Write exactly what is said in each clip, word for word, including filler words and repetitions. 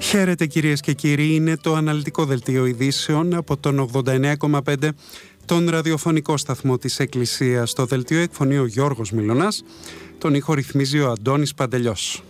Χαίρετε κυρίες και κύριοι, είναι το αναλυτικό δελτίο ειδήσεων από τον ογδόντα εννέα κόμμα πέντε, τον ραδιοφωνικό σταθμό της Εκκλησίας. Στο δελτίο εκφωνεί ο Γιώργος Μιλωνάς, τον ήχο ρυθμίζει ο Αντώνης Παντελιός.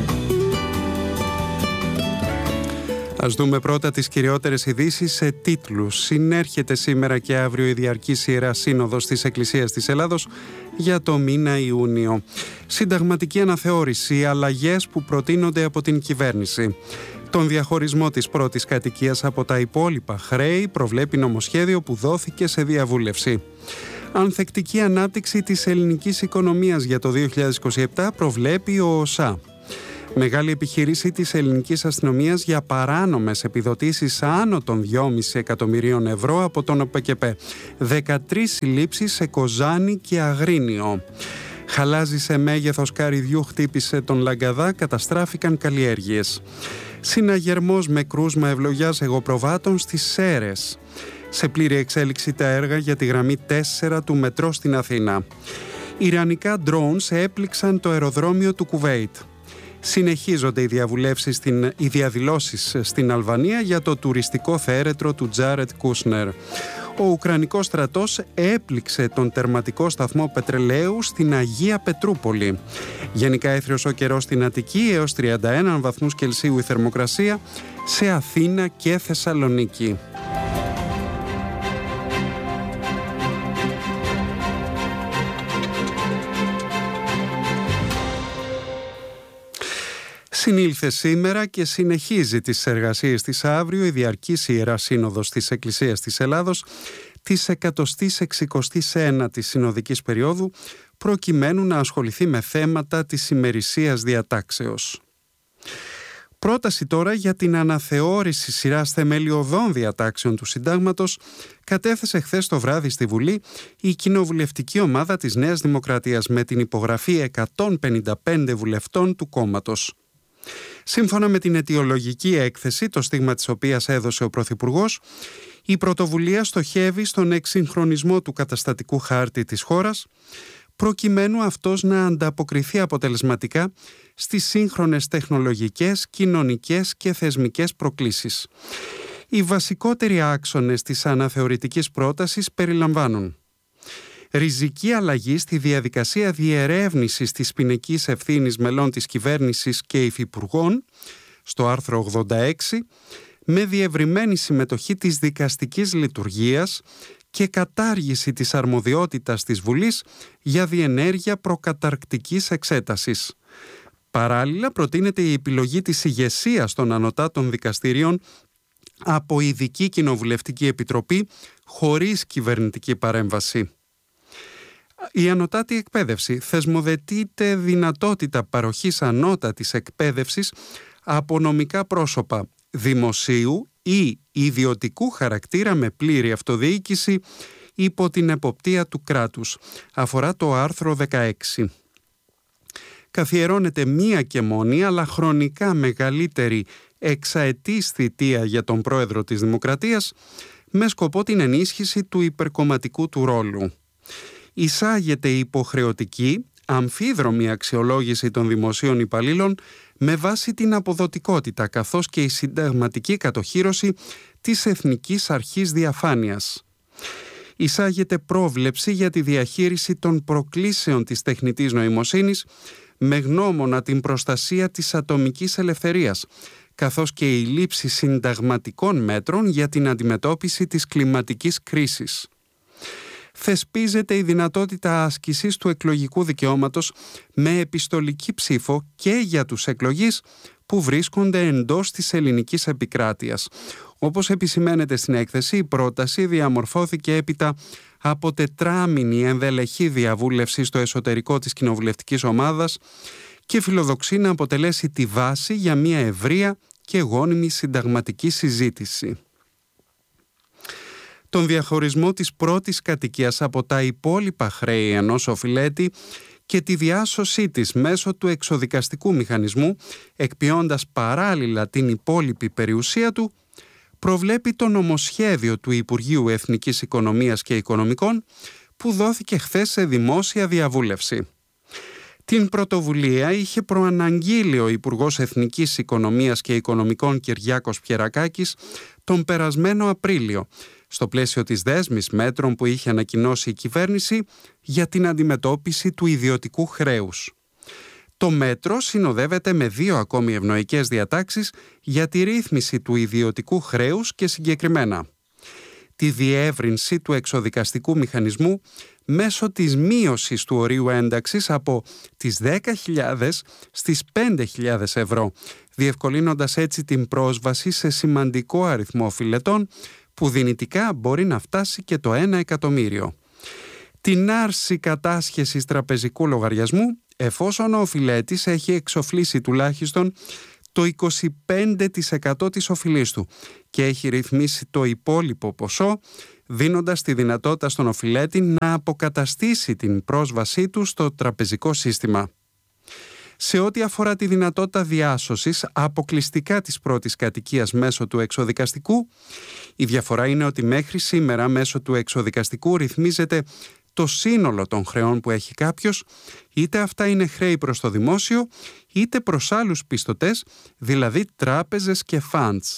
Ας δούμε πρώτα τις κυριότερες ειδήσεις σε τίτλους. Συνέρχεται σήμερα και αύριο η Διαρκής Ιερά Σύνοδος της Εκκλησίας της Ελλάδος για το μήνα Ιούνιο. Συνταγματική αναθεώρηση, αλλαγές που προτείνονται από την κυβέρνηση. Τον διαχωρισμό της πρώτης κατοικίας από τα υπόλοιπα χρέη προβλέπει νομοσχέδιο που δόθηκε σε διαβούλευση. Ανθεκτική ανάπτυξη της ελληνικής οικονομίας για το δύο χιλιάδες είκοσι επτά προβλέπει ο ΟΣΑ. Μεγάλη επιχείρηση της ελληνικής αστυνομίας για παράνομες επιδοτήσεις άνω των δυόμισι εκατομμυρίων ευρώ από τον ΟΠΕΚΕΠΕ. δεκατρείς συλλήψεις σε Κοζάνη και Αγρίνιο. Χαλάζι σε μέγεθος καρυδιού χτύπησε τον Λαγκαδά, καταστράφηκαν καλλιέργειες. Συναγερμός με κρούσμα ευλογιάς εγωπροβάτων στις Σέρρες. Σε πλήρη εξέλιξη τα έργα για τη γραμμή τέσσερα του μετρό στην Αθήνα. Ιρανικά drones έπληξαν το αεροδρόμιο του Κουβέιτ. Συνεχίζονται οι διαβουλεύσεις, στην, οι διαδηλώσεις στην Αλβανία για το τουριστικό θέρετρο του Τζάρετ Κούσνερ. Ο Ουκρανικός στρατός έπληξε τον τερματικό σταθμό πετρελαίου στην Αγία Πετρούπολη. Γενικά έθριος ο καιρός στην Αττική, έως τριάντα ένα βαθμούς Κελσίου η θερμοκρασία σε Αθήνα και Θεσσαλονίκη. Συνήλθε σήμερα και συνεχίζει τις εργασίες της αύριο η Διαρκής Ιερά Σύνοδος της Εκκλησίας της Ελλάδος της εκατοστή εξηκοστή ένατη συνοδικής περίοδου, προκειμένου να ασχοληθεί με θέματα της ημερησίας διατάξεως. Πρόταση τώρα για την αναθεώρηση σειράς θεμελιωδών διατάξεων του Συντάγματος κατέθεσε χθες το βράδυ στη Βουλή η κοινοβουλευτική ομάδα της Νέας Δημοκρατίας με την υπογραφή εκατόν πενήντα πέντε βουλευτών του κόμματος. Σύμφωνα με την αιτιολογική έκθεση, το στίγμα της οποίας έδωσε ο Πρωθυπουργός, η πρωτοβουλία στοχεύει στον εξυγχρονισμό του καταστατικού χάρτη της χώρας, προκειμένου αυτός να ανταποκριθεί αποτελεσματικά στις σύγχρονες τεχνολογικές, κοινωνικές και θεσμικές προκλήσεις. Οι βασικότεροι άξονες της αναθεωρητικής πρότασης περιλαμβάνουν ριζική αλλαγή στη διαδικασία διερεύνησης της ποινικής ευθύνης μελών της κυβέρνησης και υφυπουργών, στο άρθρο ογδόντα έξι, με διευρυμένη συμμετοχή της δικαστικής λειτουργίας και κατάργηση της αρμοδιότητας της Βουλής για διενέργεια προκαταρκτικής εξέτασης. Παράλληλα, προτείνεται η επιλογή της ηγεσίας των ανωτάτων δικαστηρίων από ειδική κοινοβουλευτική επιτροπή χωρίς κυβερνητική παρέμβαση. Η ανωτάτη εκπαίδευση θεσμοθετείται δυνατότητα παροχής ανώτατης εκπαίδευσης από νομικά πρόσωπα δημοσίου ή ιδιωτικού χαρακτήρα με πλήρη αυτοδιοίκηση υπό την εποπτεία του κράτους. Αφορά το άρθρο δεκαέξι. Καθιερώνεται μία και μόνη αλλά χρονικά μεγαλύτερη εξαετής θητεία για τον πρόεδρο της Δημοκρατίας με σκοπό την ενίσχυση του υπερκομματικού του ρόλου. Εισάγεται η υποχρεωτική, αμφίδρομη αξιολόγηση των δημοσίων υπαλλήλων με βάση την αποδοτικότητα, καθώς και η συνταγματική κατοχύρωση της Εθνικής Αρχής Διαφάνειας. Εισάγεται πρόβλεψη για τη διαχείριση των προκλήσεων της τεχνητής νοημοσύνης με γνώμονα την προστασία της ατομικής ελευθερίας, καθώς και η λήψη συνταγματικών μέτρων για την αντιμετώπιση της κλιματικής κρίσης. Θεσπίζεται η δυνατότητα άσκησης του εκλογικού δικαιώματος με επιστολική ψήφο και για τους εκλογείς που βρίσκονται εντός της ελληνικής επικράτειας. Όπως επισημαίνεται στην έκθεση, η πρόταση διαμορφώθηκε έπειτα από τετράμηνη ενδελεχή διαβούλευση στο εσωτερικό της κοινοβουλευτικής ομάδας και φιλοδοξεί να αποτελέσει τη βάση για μια ευρεία και γόνιμη συνταγματική συζήτηση. Τον διαχωρισμό της πρώτης κατοικίας από τα υπόλοιπα χρέη ενός οφειλέτη και τη διάσωσή της μέσω του εξοδικαστικού μηχανισμού, εκποιώντας παράλληλα την υπόλοιπη περιουσία του, προβλέπει το νομοσχέδιο του Υπουργείου Εθνικής Οικονομίας και Οικονομικών που δόθηκε χθες σε δημόσια διαβούλευση. Την πρωτοβουλία είχε προαναγγείλει ο Υπουργός Εθνικής Οικονομίας και Οικονομικών Κυριάκος Πιερακάκης τον περασμένο Απρίλιο, στο πλαίσιο της δέσμης μέτρων που είχε ανακοινώσει η κυβέρνηση για την αντιμετώπιση του ιδιωτικού χρέους. Το μέτρο συνοδεύεται με δύο ακόμη ευνοϊκές διατάξεις για τη ρύθμιση του ιδιωτικού χρέους και συγκεκριμένα τη διεύρυνση του εξοδικαστικού μηχανισμού μέσω της μείωσης του ορίου ένταξης από τις δέκα χιλιάδες στις πέντε χιλιάδες ευρώ, διευκολύνοντας έτσι την πρόσβαση σε σημαντικό αριθμό οφειλετών που δυνητικά μπορεί να φτάσει και το ένα εκατομμύριο. Την άρση κατάσχεσης τραπεζικού λογαριασμού εφόσον ο οφειλέτης έχει εξοφλήσει τουλάχιστον το είκοσι πέντε τοις εκατό της οφειλής του και έχει ρυθμίσει το υπόλοιπο ποσό, δίνοντας τη δυνατότητα στον οφειλέτη να αποκαταστήσει την πρόσβασή του στο τραπεζικό σύστημα. Σε ό,τι αφορά τη δυνατότητα διάσωσης αποκλειστικά της πρώτης κατοικίας μέσω του εξοδικαστικού, η διαφορά είναι ότι μέχρι σήμερα μέσω του εξοδικαστικού ρυθμίζεται το σύνολο των χρεών που έχει κάποιος, είτε αυτά είναι χρέη προς το δημόσιο, είτε προς άλλους πιστωτές, δηλαδή τράπεζες και funds.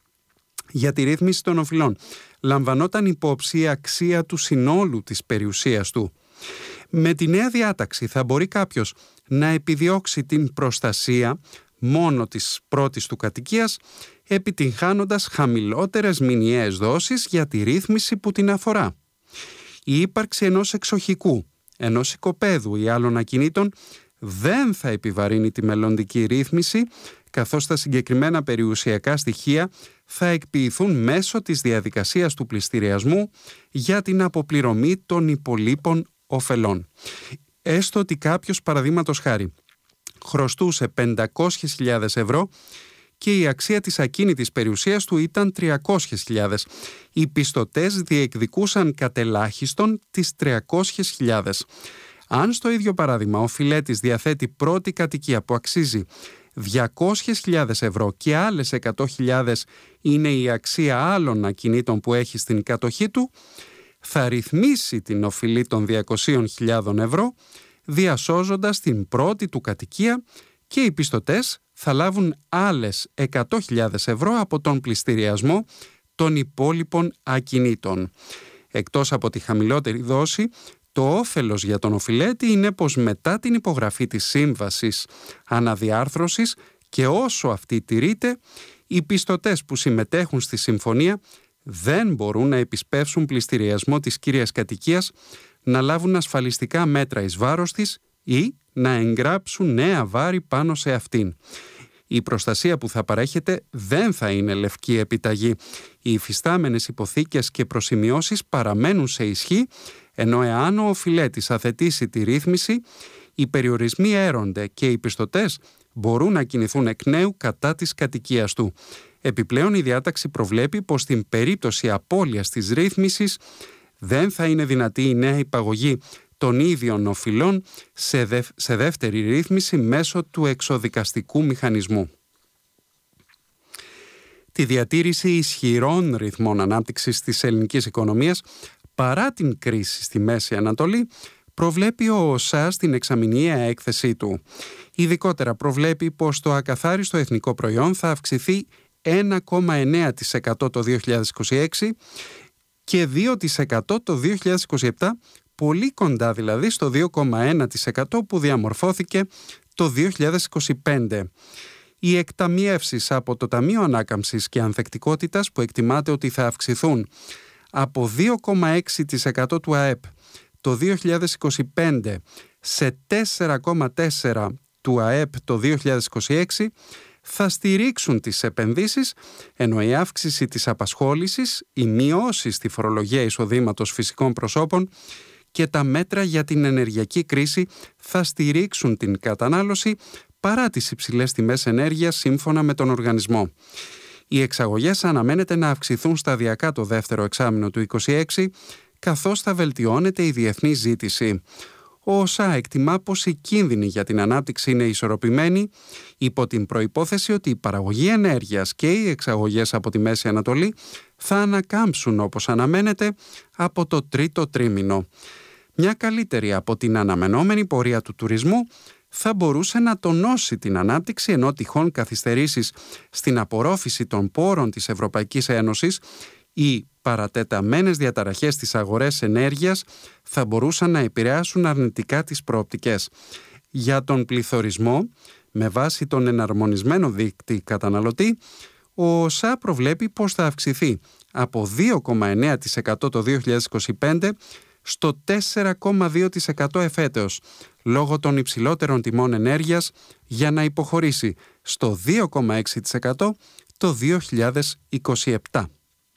Για τη ρύθμιση των οφειλών λαμβανόταν υπόψη η αξία του συνόλου της περιουσίας του. Με τη νέα διάταξη θα μπορεί κάποιος να επιδιώξει την προστασία μόνο της πρώτης του κατοικίας, επιτυγχάνοντας χαμηλότερες μηνιαίες δόσεις για τη ρύθμιση που την αφορά. Η ύπαρξη ενός εξοχικού, ενός οικοπαίδου ή άλλων ακινήτων δεν θα επιβαρύνει τη μελλοντική ρύθμιση, καθώς τα συγκεκριμένα περιουσιακά στοιχεία θα εκποιηθούν μέσω της διαδικασίας του πληστηριασμού για την αποπληρωμή των υπολείπων ωφελών. Έστω ότι κάποιος, παραδείγματος χάρη, χρωστούσε πεντακόσιες χιλιάδες ευρώ και η αξία της ακίνητης περιουσίας του ήταν τριακόσιες χιλιάδες. Οι πιστωτές διεκδικούσαν κατελάχιστον τις τριακόσιες χιλιάδες. Αν στο ίδιο παράδειγμα ο φιλέτης διαθέτει πρώτη κατοικία που αξίζει διακόσιες χιλιάδες ευρώ και άλλες εκατό χιλιάδες είναι η αξία άλλων ακινήτων που έχει στην κατοχή του, θα ρυθμίσει την οφειλή των διακοσίων χιλιάδων ευρώ, διασώζοντας την πρώτη του κατοικία και οι πιστωτές θα λάβουν άλλες εκατό χιλιάδες ευρώ από τον πληστηριασμό των υπόλοιπων ακινήτων. Εκτός από τη χαμηλότερη δόση, το όφελος για τον οφειλέτη είναι πως μετά την υπογραφή της σύμβασης αναδιάρθρωσης και όσο αυτή τηρείται, οι πιστωτές που συμμετέχουν στη συμφωνία δεν μπορούν να επισπεύσουν πληστηριασμό της κύριας κατοικίας, να λάβουν ασφαλιστικά μέτρα εις βάρος της ή να εγγράψουν νέα βάρη πάνω σε αυτήν. Η προστασία που θα παρέχεται δεν θα είναι λευκή επιταγή. Οι υφιστάμενες υποθήκες και προσημειώσεις παραμένουν σε ισχύ, ενώ εάν ο οφειλέτης αθετήσει τη ρύθμιση, οι περιορισμοί έρονται και οι πιστωτές μπορούν να κινηθούν εκ νέου κατά της κατοικίας του. Επιπλέον, η διάταξη προβλέπει πως στην περίπτωση απώλειας της ρύθμισης δεν θα είναι δυνατή η νέα υπαγωγή των ίδιων οφειλών σε, δε, σε δεύτερη ρύθμιση μέσω του εξοδικαστικού μηχανισμού. Τη διατήρηση ισχυρών ρυθμών ανάπτυξης της ελληνικής οικονομίας παρά την κρίση στη Μέση Ανατολή προβλέπει ο ΟΣΑ στην εξαμηνιαία έκθεσή του. Ειδικότερα προβλέπει πως το ακαθάριστο εθνικό προϊόν θα αυξηθεί ένα κόμμα εννέα τοις εκατό το δύο χιλιάδες είκοσι έξι και δύο τοις εκατό το δύο χιλιάδες είκοσι επτά, πολύ κοντά δηλαδή στο δύο κόμμα ένα τοις εκατό που διαμορφώθηκε το δύο χιλιάδες είκοσι πέντε. Οι εκταμιεύσεις από το Ταμείο Ανάκαμψης και Ανθεκτικότητας που εκτιμάται ότι θα αυξηθούν από δύο κόμμα έξι τοις εκατό του ΑΕΠ το δύο χιλιάδες είκοσι πέντε σε τέσσερα κόμμα τέσσερα τοις εκατό του ΑΕΠ το δύο χιλιάδες είκοσι έξι θα στηρίξουν τις επενδύσεις, ενώ η αύξηση της απασχόλησης, οι μειώσεις στη φορολογία εισοδήματος φυσικών προσώπων και τα μέτρα για την ενεργειακή κρίση θα στηρίξουν την κατανάλωση παρά τις υψηλές τιμές ενέργειας σύμφωνα με τον οργανισμό. Οι εξαγωγές αναμένεται να αυξηθούν σταδιακά το δεύτερο εξάμηνο του είκοσι έξι, καθώς θα βελτιώνεται η διεθνή ζήτηση. Ο ΟΣΑ εκτιμά πως οι κίνδυνοι για την ανάπτυξη είναι ισορροπημένοι υπό την προϋπόθεση ότι η παραγωγή ενέργειας και οι εξαγωγές από τη Μέση Ανατολή θα ανακάμψουν όπως αναμένεται από το τρίτο τρίμηνο. Μια καλύτερη από την αναμενόμενη πορεία του τουρισμού θα μπορούσε να τονώσει την ανάπτυξη, ενώ τυχόν καθυστερήσεις στην απορρόφηση των πόρων της Ευρωπαϊκής Ένωσης ή παρατεταμένες διαταραχές στις αγορές ενέργειας θα μπορούσαν να επηρεάσουν αρνητικά τις προοπτικές. Για τον πληθωρισμό, με βάση τον εναρμονισμένο δείκτη καταναλωτή, ο ΟΣΑ προβλέπει πως θα αυξηθεί από δύο κόμμα εννέα τοις εκατό το δύο χιλιάδες είκοσι πέντε στο τέσσερα κόμμα δύο τοις εκατό εφέτεως, λόγω των υψηλότερων τιμών ενέργειας, για να υποχωρήσει στο δύο κόμμα έξι τοις εκατό το δύο χιλιάδες είκοσι επτά.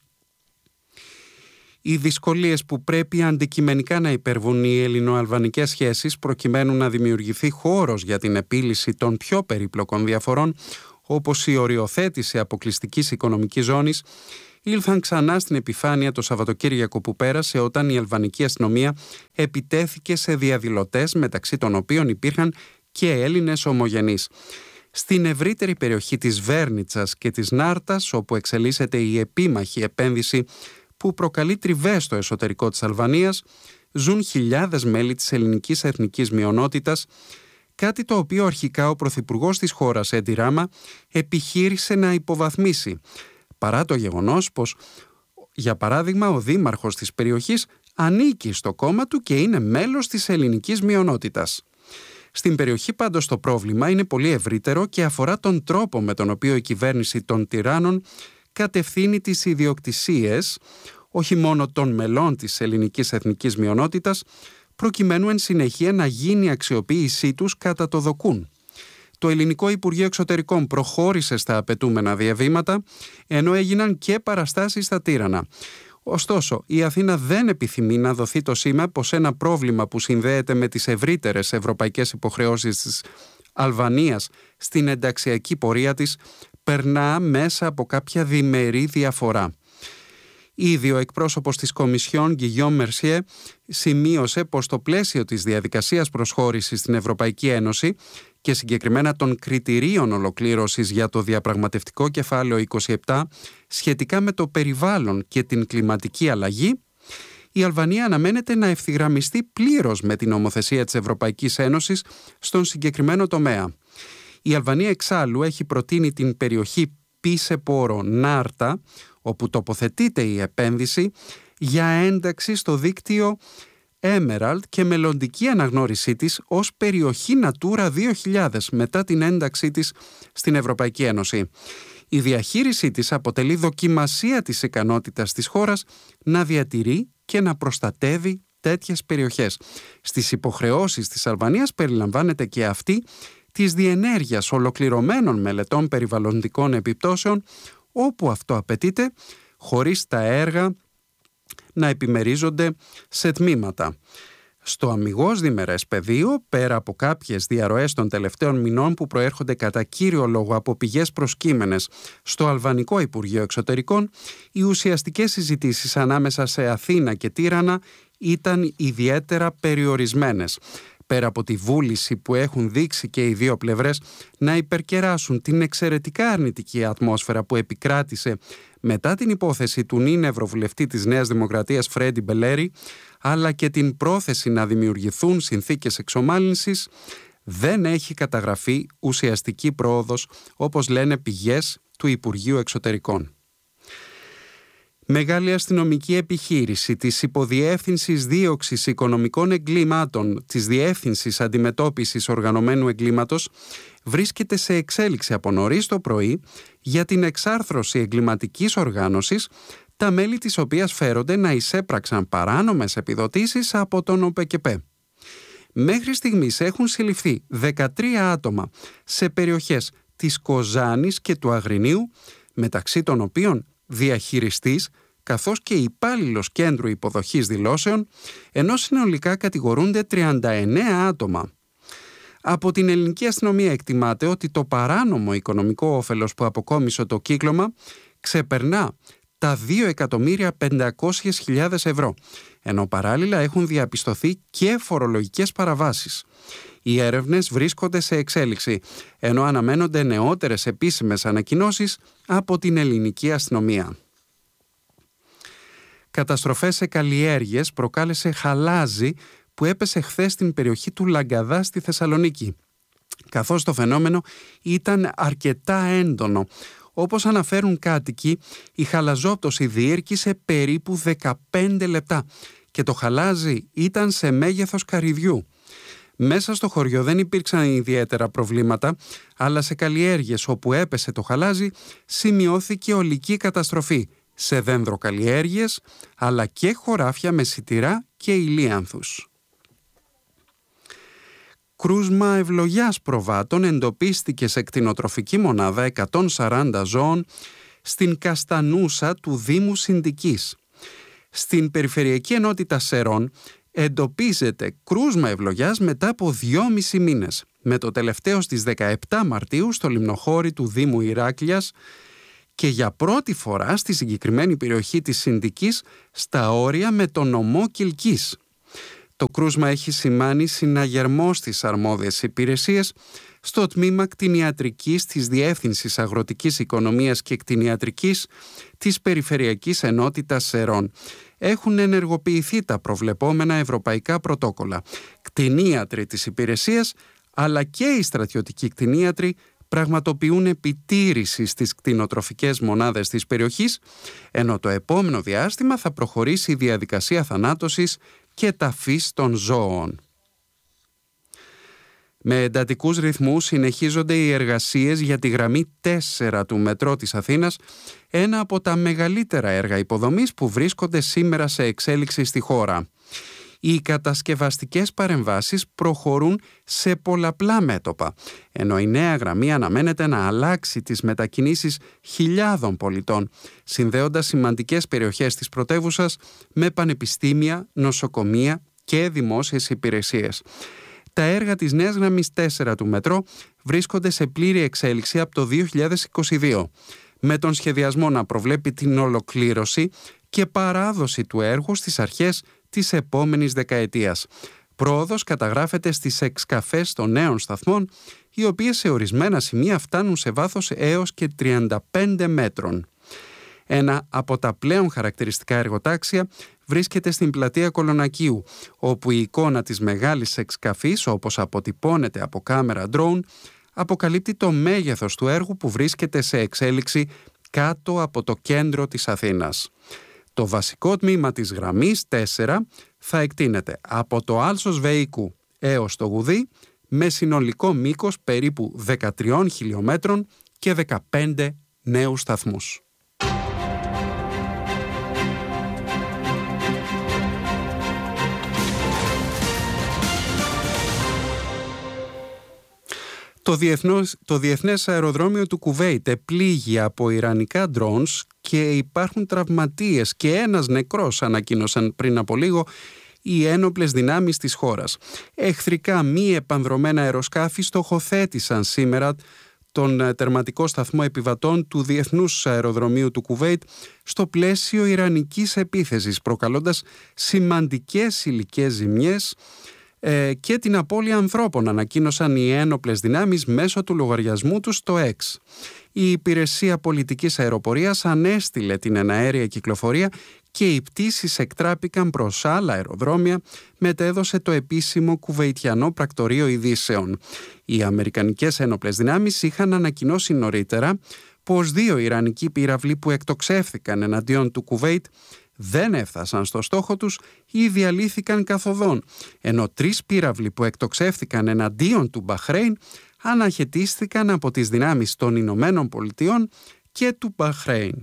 Οι δυσκολίες που πρέπει αντικειμενικά να υπερβούν οι ελληνοαλβανικές σχέσεις προκειμένου να δημιουργηθεί χώρος για την επίλυση των πιο περίπλοκων διαφορών, όπως η οριοθέτηση αποκλειστικής οικονομικής ζώνης, ήλθαν ξανά στην επιφάνεια το Σαββατοκύριακο που πέρασε, όταν η αλβανική αστυνομία επιτέθηκε σε διαδηλωτές, μεταξύ των οποίων υπήρχαν και Έλληνες ομογενείς. Στην ευρύτερη περιοχή της Βέρνιτσας και της Νάρτας, όπου εξελίσσεται η επίμαχη επένδυση που προκαλεί τριβές στο εσωτερικό της Αλβανίας, ζουν χιλιάδες μέλη της ελληνικής εθνικής μειονότητας, κάτι το οποίο αρχικά ο πρωθυπουργός της χώρας, Έντι Ράμα, επιχείρησε να υποβαθμίσει, παρά το γεγονός πως, για παράδειγμα, ο δήμαρχος της περιοχής ανήκει στο κόμμα του και είναι μέλος της ελληνικής μειονότητας. Στην περιοχή πάντως το πρόβλημα είναι πολύ ευρύτερο και αφορά τον τρόπο με τον οποίο η κυβέρνηση των τυράννων κατευθύνει τις ιδιοκτησίες, όχι μόνο των μελών της ελληνικής εθνικής μειονότητας, προκειμένου εν συνεχεία να γίνει η αξιοποίησή τους κατά το δοκούν. Το Ελληνικό Υπουργείο Εξωτερικών προχώρησε στα απαιτούμενα διαβήματα, ενώ έγιναν και παραστάσεις στα Τύρανα. Ωστόσο, η Αθήνα δεν επιθυμεί να δοθεί το σήμα πως ένα πρόβλημα που συνδέεται με τις ευρύτερες ευρωπαϊκές υποχρεώσεις της Αλβανίας στην ενταξιακή πορεία της περνά μέσα από κάποια διμερή διαφορά. Ήδη ο εκπρόσωπος της Κομισιόν, Γκυγιόμ Μερσιέ, σημείωσε πως στο πλαίσιο της διαδικασίας προσχώρησης στην Ευρωπαϊκή Ένωση και συγκεκριμένα των κριτηρίων ολοκλήρωσης για το διαπραγματευτικό κεφάλαιο είκοσι επτά σχετικά με το περιβάλλον και την κλιματική αλλαγή, η Αλβανία αναμένεται να ευθυγραμμιστεί πλήρως με την νομοθεσία της Ευρωπαϊκής Ένωσης στον συγκεκριμένο τομέα. Η Αλβανία εξάλλου έχει προτείνει την περιοχή Πίσεπόρο Νάρτα, όπου τοποθετείται η επένδυση, για ένταξη στο δίκτυο Emerald και μελλοντική αναγνώρισή της ως περιοχή Natura δύο χιλιάδες μετά την ένταξή της στην Ευρωπαϊκή Ένωση. Η διαχείρισή της αποτελεί δοκιμασία της ικανότητας της χώρας να διατηρεί και να προστατεύει τέτοιες περιοχές. Στις υποχρεώσεις της Αλβανίας περιλαμβάνεται και αυτή της διενέργειας ολοκληρωμένων μελετών περιβαλλοντικών επιπτώσεων, όπου αυτό απαιτείται, χωρίς τα έργα να επιμερίζονται σε τμήματα. Στο αμιγώς διμερές πεδίο, πέρα από κάποιες διαρροές των τελευταίων μηνών που προέρχονται κατά κύριο λόγο από πηγές προσκύμενες στο Αλβανικό Υπουργείο Εξωτερικών, οι ουσιαστικές συζητήσεις ανάμεσα σε Αθήνα και Τύρανα ήταν ιδιαίτερα περιορισμένες. Πέρα από τη βούληση που έχουν δείξει και οι δύο πλευρές να υπερκεράσουν την εξαιρετικά αρνητική ατμόσφαιρα που επικράτησε μετά την υπόθεση του νυν Ευρωβουλευτή της Νέας Δημοκρατίας Φρέντι Μπελέρη, αλλά και την πρόθεση να δημιουργηθούν συνθήκες εξομάλυνσης, δεν έχει καταγραφεί ουσιαστική πρόοδος, όπως λένε πηγές του Υπουργείου Εξωτερικών. Μεγάλη αστυνομική επιχείρηση της Υποδιεύθυνσης Δίωξης Οικονομικών Εγκλήματων της Διεύθυνσης Αντιμετώπισης Οργανωμένου Εγκλήματος βρίσκεται σε εξέλιξη από νωρίς το πρωί για την εξάρθρωση εγκληματικής οργάνωσης, τα μέλη της οποίας φέρονται να εισέπραξαν παράνομες επιδοτήσεις από τον ΟΠΕΚΕΠΕ. Μέχρι στιγμής έχουν συλληφθεί δεκατρία άτομα σε περιοχές της Κοζάνης και του Αγρινίου, μεταξύ των οποίων διαχειριστής καθώς και υπάλληλος κέντρου υποδοχής δηλώσεων, ενώ συνολικά κατηγορούνται τριάντα εννέα άτομα. Από την ελληνική αστυνομία εκτιμάται ότι το παράνομο οικονομικό όφελος που αποκόμισε το κύκλωμα ξεπερνά τα δύο εκατομμύρια πεντακόσιες χιλιάδες ευρώ, ενώ παράλληλα έχουν διαπιστωθεί και φορολογικές παραβάσεις. Οι έρευνες βρίσκονται σε εξέλιξη, ενώ αναμένονται νεότερες επίσημες ανακοινώσεις από την ελληνική αστυνομία. Καταστροφές σε καλλιέργειες προκάλεσε χαλάζι που έπεσε χθες στην περιοχή του Λαγκαδά στη Θεσσαλονίκη. καθώς το φαινόμενο ήταν αρκετά έντονο. Όπως αναφέρουν κάτοικοι, η χαλαζόπτωση διήρκησε περίπου δεκαπέντε λεπτά και το χαλάζι ήταν σε μέγεθος καρυδιού. Μέσα στο χωριό δεν υπήρξαν ιδιαίτερα προβλήματα, αλλά σε καλλιέργειες όπου έπεσε το χαλάζι σημειώθηκε ολική καταστροφή σε δένδροκαλλιέργειες, αλλά και χωράφια με σιτηρά και ηλίανθους. Κρούσμα ευλογιάς προβάτων εντοπίστηκε σε κτηνοτροφική μονάδα εκατόν σαράντα ζώων στην Καστανούσα του Δήμου Συνδικής. Στην Περιφερειακή Ενότητα Σερών εντοπίζεται κρούσμα ευλογιάς μετά από δυόμισι μήνες, με το τελευταίο στις δεκαεπτά Μαρτίου στο λιμνοχώρι του Δήμου Ηράκλειας και για πρώτη φορά στη συγκεκριμένη περιοχή της Συνδικής στα όρια με τον νομό Κιλκής. Το κρούσμα έχει σημάνει συναγερμό στις αρμόδιες υπηρεσίες στο τμήμα κτηνιατρικής της Διεύθυνσης Αγροτικής Οικονομίας και Κτηνιατρικής της Περιφερειακής Ενότητας Σερών. Έχουν ενεργοποιηθεί τα προβλεπόμενα ευρωπαϊκά πρωτόκολλα. Κτηνίατροι της υπηρεσίας αλλά και οι στρατιωτικοί κτηνίατροι πραγματοποιούν επιτήρηση στις κτηνοτροφικές μονάδες της περιοχής, ενώ το επόμενο διάστημα θα προχωρήσει η διαδικασία θανάτωσης και ταφής των ζώων. Με εντατικούς ρυθμούς συνεχίζονται οι εργασίες για τη γραμμή τέσσερα του μετρό της Αθήνας, ένα από τα μεγαλύτερα έργα υποδομής που βρίσκονται σήμερα σε εξέλιξη στη χώρα. Οι κατασκευαστικές παρεμβάσεις προχωρούν σε πολλαπλά μέτωπα, ενώ η νέα γραμμή αναμένεται να αλλάξει τις μετακινήσεις χιλιάδων πολιτών, συνδέοντας σημαντικές περιοχές της πρωτεύουσας με πανεπιστήμια, νοσοκομεία και δημόσιες υπηρεσίες. Τα έργα της νέας γραμμής τέσσερα του μετρό βρίσκονται σε πλήρη εξέλιξη από το δύο χιλιάδες είκοσι δύο, με τον σχεδιασμό να προβλέπει την ολοκλήρωση και παράδοση του έργου στις αρχές της επόμενης δεκαετίας. Πρόοδος καταγράφεται στις εξκαφές των νέων σταθμών, οι οποίες σε ορισμένα σημεία φτάνουν σε βάθος έως και τριάντα πέντε μέτρων. Ένα από τα πλέον χαρακτηριστικά εργοτάξια βρίσκεται στην πλατεία Κολονακίου, όπου η εικόνα της μεγάλης εξκαφής, όπως αποτυπώνεται από κάμερα drone, αποκαλύπτει το μέγεθος του έργου που βρίσκεται σε εξέλιξη κάτω από το κέντρο της Αθήνας. Το βασικό τμήμα της γραμμής τέσσερα θα εκτείνεται από το Άλσος Βεϊκού έως το Γουδί, με συνολικό μήκος περίπου δεκατρία χιλιόμετρων και δεκαπέντε νέους σταθμούς. Το, διεθνώς, το Διεθνές Αεροδρόμιο του Κουβέιτ επλήγει από ιρανικά drones και υπάρχουν τραυματίες και ένας νεκρός, ανακοίνωσαν πριν από λίγο οι ένοπλες δυνάμεις της χώρας. Εχθρικά μη επανδρωμένα αεροσκάφη στοχοθέτησαν σήμερα τον τερματικό σταθμό επιβατών του Διεθνούς Αεροδρομίου του Κουβέιτ στο πλαίσιο ιρανικής επίθεσης, προκαλώντας σημαντικές υλικές ζημιές και την απώλεια ανθρώπων, ανακοίνωσαν οι ένοπλες δυνάμεις μέσω του λογαριασμού τους στο X. Η Υπηρεσία Πολιτικής Αεροπορίας ανέστηλε την εναέρια κυκλοφορία και οι πτήσεις εκτράπηκαν προς άλλα αεροδρόμια, μετέδωσε το επίσημο κουβειτιανό πρακτορείο ειδήσεων. Οι αμερικανικές ένοπλες δυνάμεις είχαν ανακοινώσει νωρίτερα πως δύο ιρανικοί πύραυλοι που εκτοξεύθηκαν εναντίον του Κουβέιτ δεν έφτασαν στο στόχο τους ή διαλύθηκαν καθοδόν, ενώ τρεις πύραυλοι που εκτοξεύθηκαν εναντίον του Μπαχρέιν αναχαιτίστηκαν από τις δυνάμεις των Ηνωμένων Πολιτειών και του Μπαχρέιν.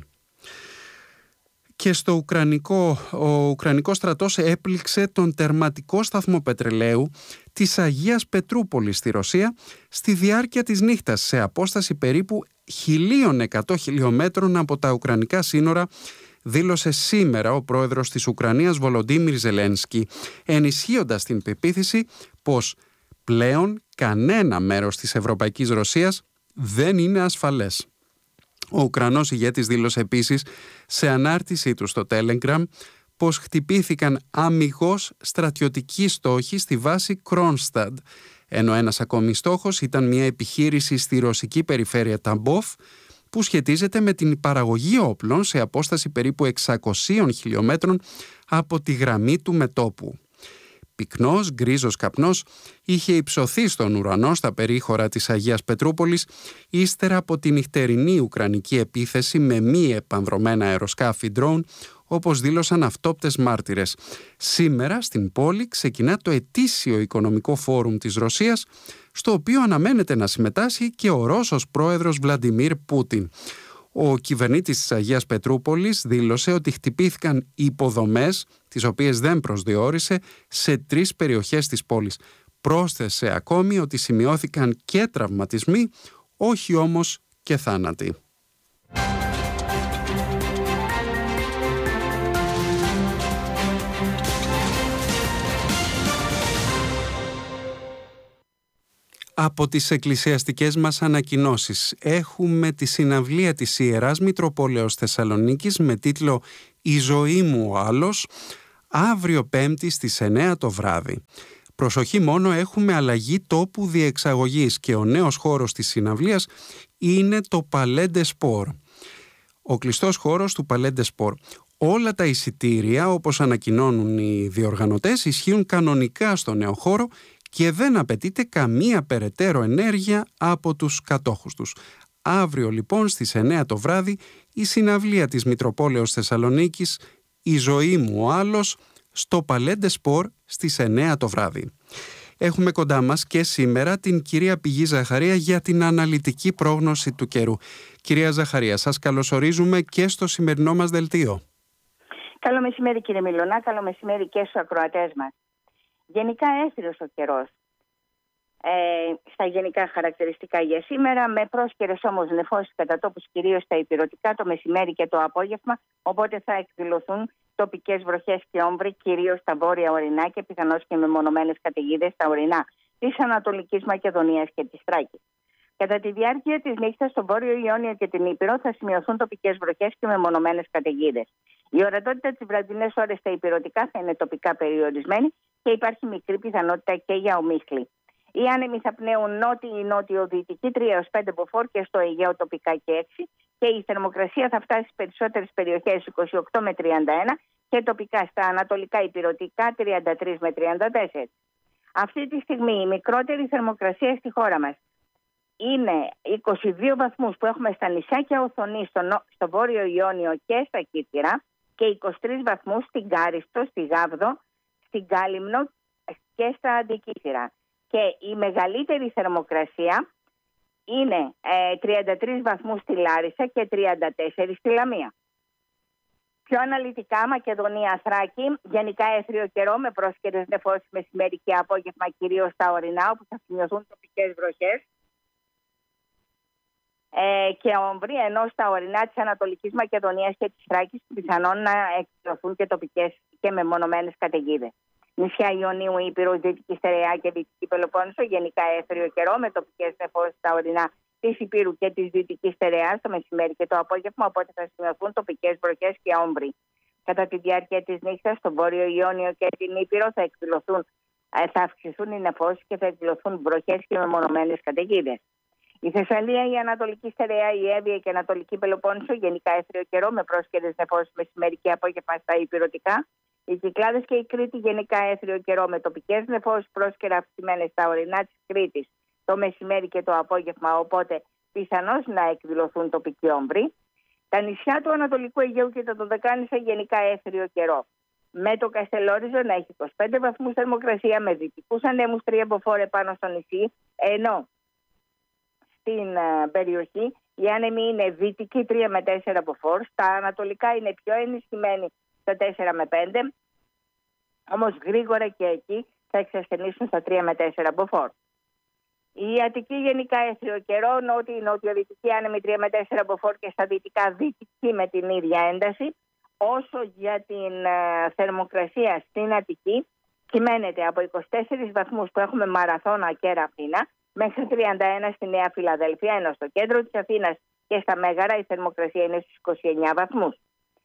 Και στο Ουκρανικό, ο Ουκρανικός στρατός έπληξε τον τερματικό σταθμό πετρελαίου της Αγίας Πετρούπολης στη Ρωσία στη διάρκεια της νύχτας, σε απόσταση περίπου χίλια εκατό χιλιόμετρων από τα ουκρανικά σύνορα, δήλωσε σήμερα ο πρόεδρος της Ουκρανίας Βολοντίμιρ Ζελένσκι, ενισχύοντας την πεποίθηση πως πλέον κανένα μέρος της Ευρωπαϊκής Ρωσίας δεν είναι ασφαλές. Ο Ουκρανός ηγέτης δήλωσε επίσης σε ανάρτησή του στο Telegram πως χτυπήθηκαν αμιγώς στρατιωτικοί στόχοι στη βάση Κρόνσταντ, ενώ ένας ακόμη στόχος ήταν μια επιχείρηση στη ρωσική περιφέρεια Ταμπόφ που σχετίζεται με την παραγωγή όπλων σε απόσταση περίπου εξακοσίων χιλιόμετρων από τη γραμμή του μετώπου. Πυκνός, γκρίζος καπνός είχε υψωθεί στον ουρανό στα περίχωρα της Αγίας Πετρούπολης ύστερα από τη νυχτερινή ουκρανική επίθεση με μη επανδρωμένα αεροσκάφη drone, όπως δήλωσαν αυτόπτες μάρτυρες. Σήμερα στην πόλη ξεκινά το ετήσιο οικονομικό φόρουμ της Ρωσίας, στο οποίο αναμένεται να συμμετάσχει και ο Ρώσος πρόεδρος Βλαντιμίρ Πούτιν. Ο κυβερνήτης της Αγίας Πετρούπολης δήλωσε ότι χτυπήθηκαν υποδομές, τις οποίες δεν προσδιορίσε, σε τρεις περιοχές της πόλης. Πρόσθεσε ακόμη ότι σημειώθηκαν και τραυματισμοί, όχι όμως και θάνατοι. Από τις εκκλησιαστικές μας ανακοινώσεις έχουμε τη συναυλία της Ιεράς Μητροπόλεως Θεσσαλονίκης με τίτλο «Η ζωή μου ο άλλος», αύριο Πέμπτη στις εννέα το βράδυ. Προσοχή μόνο, έχουμε αλλαγή τόπου διεξαγωγής και ο νέος χώρος της συναυλίας είναι το Palais des Sports. Ο κλειστός χώρος του Palais des Sports. Όλα τα εισιτήρια, όπως ανακοινώνουν οι διοργανωτές, ισχύουν κανονικά στο νέο χώρο και δεν απαιτείται καμία περαιτέρω ενέργεια από τους κατόχους τους. Αύριο λοιπόν στις εννέα το βράδυ η συναυλία της Μητροπόλεως Θεσσαλονίκης «Η ζωή μου ο άλλος» στο Palais des Sports στις εννέα το βράδυ. Έχουμε κοντά μας και σήμερα την κυρία Πηγή Ζαχαρία για την αναλυτική πρόγνωση του καιρού. Κυρία Ζαχαρία, σας καλωσορίζουμε και στο σημερινό μας δελτίο. Καλό μεσημέρι κύριε Μιλωνά, καλό μεσημέρι και στους ακροατές μας. Γενικά έθριος ο καιρός ε, στα γενικά χαρακτηριστικά για σήμερα, με πρόσκαιρες όμως νεφώσεις κατά τόπους, κυρίως στα ηπειρωτικά, το μεσημέρι και το απόγευμα, οπότε θα εκδηλωθούν τοπικές βροχές και όμβροι, κυρίως στα βόρεια ορεινά και πιθανώς και μεμονωμένες καταιγίδες στα ορεινά της Ανατολικής Μακεδονίας και της Θράκης. Κατά τη διάρκεια της νύχτας στο Βόρειο Ιόνιο και την Ήπειρο θα σημειωθούν τοπικές βροχές και μεμονωμένες καταιγίδες. Η ορατότητα τις βραδινές ώρες στα ηπειρωτικά θα είναι τοπικά περιορισμένη και υπάρχει μικρή πιθανότητα και για ομίχλη. Οι άνεμοι θα πνέουν νότιοι ή νότιο-δυτικοί τρία έως πέντε μποφόρ και στο Αιγαίο τοπικά και έξι, και η θερμοκρασία θα φτάσει στις περισσότερες περιοχές είκοσι οκτώ με τριάντα ένα και τοπικά στα ανατολικά ηπειρωτικά τριάντα τρία με τριάντα τέσσερα. Αυτή τη στιγμή η μικρότερη θερμοκρασία στη χώρα μας είναι είκοσι δύο βαθμούς που έχουμε στα νησάκια Οθονή, στο, στο Βόρειο Ιόνιο και στα Κύθυρα, και είκοσι τρεις βαθμούς στην Κάριστο, στη Γάβδο, στην Κάλυμνο και στα Αντικύθυρα. Και η μεγαλύτερη θερμοκρασία είναι ε, τριάντα τρεις βαθμούς στη Λάρισα και τριάντα τέσσερα στη Λαμία. Πιο αναλυτικά, Μακεδονία, Θράκη, γενικά έθριο καιρό με πρόσκαιρες νεφώσεις μεσημέρι και απόγευμα, κυρίως στα ορεινά, όπου θα σημειωθούν τοπικές βροχές ε, και όμβροι, ενώ στα ορεινά της Ανατολικής Μακεδονίας και της Θράκης πιθανόν να εκδηλωθούν και τοπικές και μεμονωμένες καταιγίδες. Νησιά Ιωνίου, Ήπειρο, Δυτική Στερεά και Δυτική Πελοπόννησο, γενικά έθριο καιρό με τοπικές νεφώσεις στα ορεινά της Υπήρου και της Δυτικής Στερεάς το μεσημέρι και το απόγευμα, οπότε θα σημειωθούν τοπικές βροχές και όμβροι. Κατά τη διάρκεια της νύχτας, στο Βόρειο Ιόνιο και την Ήπειρο θα, θα αυξηθούν οι νεφώσεις και θα εκδηλωθούν βροχές και μεμονωμένες καταιγίδες. Η Θεσσαλία, η Ανατολική Στερεά, η Εύβοια και η Ανατολική Πελοπόννησο, γενικά έθριο καιρό με πρόσκαιρες νεφώσεις μεσημέρι και απόγευμα στα ηπειρωτικά. Οι Κυκλάδες και η Κρήτη, γενικά έθριο καιρό με τοπικές νεφώσεις, πρόσκαιρα αυξημένες στα ορεινά της Κρήτης το μεσημέρι και το απόγευμα, οπότε πιθανώς να εκδηλωθούν τοπικοί όμβροι. Τα νησιά του Ανατολικού Αιγαίου και τα Δωδεκάνησα, γενικά έθριο καιρό, με το Καστελόριζο να έχει είκοσι πέντε βαθμούς θερμοκρασία, με δυτικούς ανέμους τρία μποφόρ πάνω στο νησί, ενώ στην uh, περιοχή οι άνεμοι είναι δυτικοί τρία με τέσσερα μποφόρ, στα ανατολικά είναι πιο ενισχυμένοι στα τέσσερα με πέντε, όμως γρήγορα και εκεί θα εξασθενήσουν στα τρία με τέσσερα μποφόρ. Η Αττική, γενικά έθριο καιρό, νότιοι νοτιοδυτικοί άνεμοι τρία με τέσσερα μποφόρ και στα δυτικά δυτικοί με την ίδια ένταση. Όσο για την uh, θερμοκρασία στην Αττική, κυμαίνεται από είκοσι τέσσερις βαθμούς που έχουμε Μαραθώνα και Ραφίνα μέχρι τριάντα ένα στη Νέα Φιλαδέλφια, ενώ στο κέντρο της Αθήνας και στα Μέγαρα η θερμοκρασία είναι στους είκοσι εννέα βαθμούς.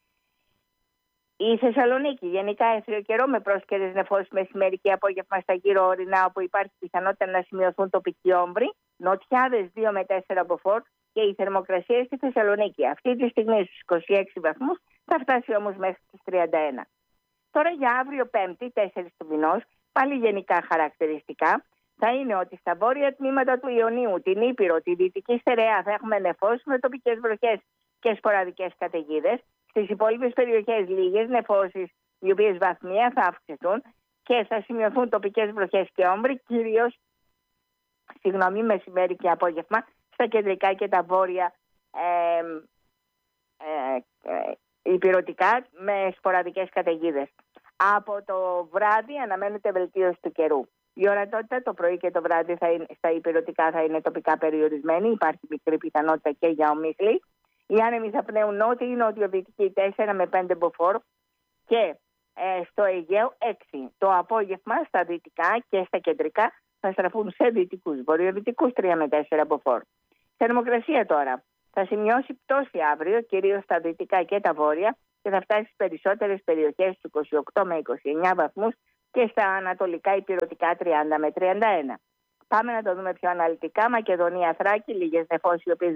Η Θεσσαλονίκη, γενικά έθριο καιρό με πρόσκαιρες νεφώσεις μεσημέρι και απόγευμα στα γύρω ορεινά, όπου υπάρχει πιθανότητα να σημειωθούν τοπικοί όμβροι, νοτιάδες δύο με τέσσερα μποφόρ και η θερμοκρασία στη Θεσσαλονίκη αυτή τη στιγμή στους είκοσι έξι βαθμούς, θα φτάσει όμως μέχρι τους τριάντα ένα. Τώρα για αύριο Πέμπτη, τέσσερις του μηνός, Πάλι γενικά χαρακτηριστικά θα είναι ότι στα βόρεια τμήματα του Ιωνίου, την Ήπειρο, τη Δυτική Στερεά θα έχουμε νεφώσεις με τοπικές βροχές και σποραδικές καταιγίδες. Στις υπόλοιπες περιοχές λίγες νεφώσεις, οι οποίες βαθμία θα αυξηθούν και θα σημειωθούν τοπικές βροχές και όμβροι, κυρίως συγγνώμη, μεσημέρι και απόγευμα, στα κεντρικά και τα βόρεια ε, ε, ε, υπηρετικά με σποραδικές καταιγίδες. Από το βράδυ αναμένεται βελτίωση του καιρού. Η ορατότητα το πρωί και το βράδυ θα είναι, στα υπηρετικά θα είναι τοπικά περιορισμένη. Υπάρχει μικρή πιθανότητα και για ομίχλη. Οι άνεμοι θα πνέουν νότιοι ή νότιο-δυτικοί τέσσερα με πέντε μποφόρ και ε, στο Αιγαίο έξι. Το απόγευμα στα δυτικά και στα κεντρικά θα στραφούν σε δυτικούς, βορειοδυτικούς τρία με τέσσερα μποφόρ. Θερμοκρασία τώρα θα σημειώσει πτώση αύριο, κυρίως στα δυτικά και τα βόρεια, και θα φτάσει στις περισσότερες περιοχές του είκοσι οκτώ με είκοσι εννέα βαθμούς και στα ανατολικά υπηρετικά τριάντα με τριάντα ένα. Πάμε να το δούμε πιο αναλυτικά. Μακεδονία, Θράκη, λίγες νεφώσεις οι οποίες